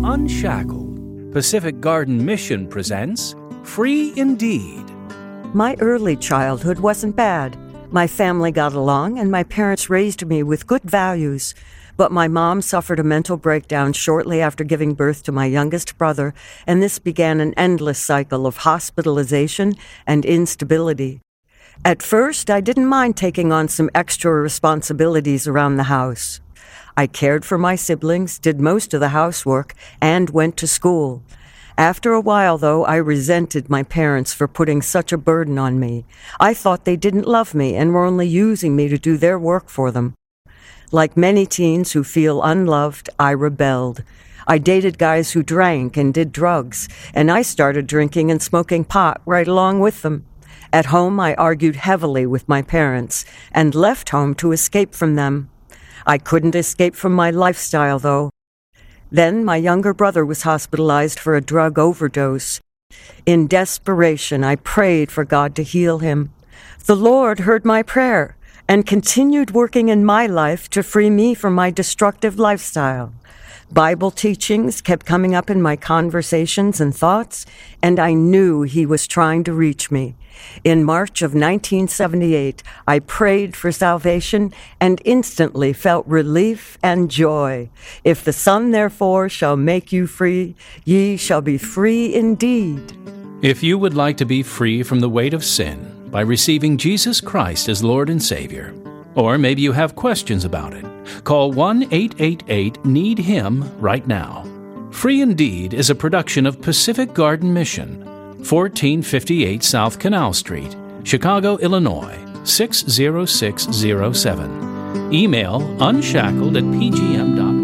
Unshackled, Pacific Garden Mission presents Free Indeed. My early childhood wasn't bad. My family got along and my parents raised me with good values. But my mom suffered a mental breakdown shortly after giving birth to my youngest brother, and this began an endless cycle of hospitalization and instability. At first, I didn't mind taking on some extra responsibilities around the house. I cared for my siblings, did most of the housework, and went to school. After a while, though, I resented my parents for putting such a burden on me. I thought they didn't love me and were only using me to do their work for them. Like many teens who feel unloved, I rebelled. I dated guys who drank and did drugs, and I started drinking and smoking pot right along with them. At home, I argued heavily with my parents and left home to escape from them. I couldn't escape from my lifestyle, though. Then my younger brother was hospitalized for a drug overdose. In desperation, I prayed for God to heal him. The Lord heard my prayer and continued working in my life to free me from my destructive lifestyle. Bible teachings kept coming up in my conversations and thoughts, and I knew He was trying to reach me. In March of 1978, I prayed for salvation and instantly felt relief and joy. If the Son, therefore, shall make you free, ye shall be free indeed. If you would like to be free from the weight of sin by receiving Jesus Christ as Lord and Savior, or maybe you have questions about it, call 1-888-NEED-HIM right now. Free Indeed is a production of Pacific Garden Mission, 1458 South Canal Street, Chicago, Illinois, 60607. Email unshackled@pgm.com.